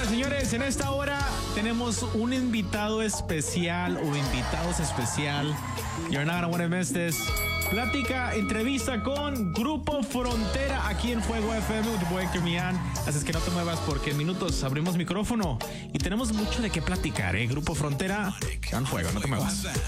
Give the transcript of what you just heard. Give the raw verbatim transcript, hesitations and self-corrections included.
señores, en esta hora tenemos un invitado especial o invitados especial. You're not gonna wanna miss this. Plática, entrevista con Grupo Frontera aquí en Fuego F M with boy Héctor Millán. Así es que no te muevas porque en minutos abrimos micrófono y tenemos mucho de qué platicar, ¿eh? Grupo Frontera, en Fuego, no te muevas.